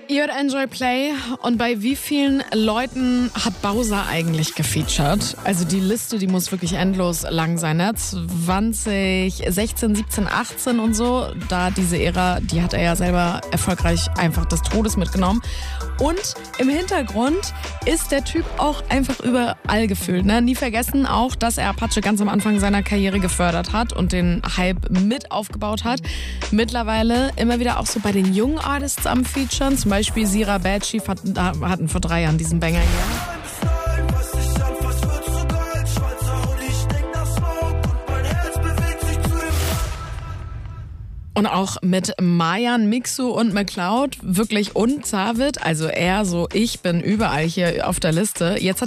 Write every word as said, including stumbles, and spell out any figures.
Ihr hört Enjoy Play und bei wie vielen Leuten hat Bowser eigentlich gefeatured? Also die Liste, die muss wirklich endlos lang sein, ne? zwanzig sechzehn, siebzehn, achtzehn und so, da diese Ära, die hat er ja selber erfolgreich einfach des Todes mitgenommen. Und im Hintergrund ist der Typ auch einfach überall gefühlt, ne? Nie vergessen auch, dass er Apache ganz am Anfang seiner Karriere gefördert hat und den Hype mit aufgebaut hat. Mittlerweile immer wieder auch so bei den jungen Artists am Featuren, zum Beispiel Beispiel Sira Bad Chief hatten, hatten vor drei Jahren diesen Banger hier. Und auch mit Mayan, Mixu und McCloud, wirklich und Zavit, also er so, ich bin überall hier auf der Liste. Jetzt hat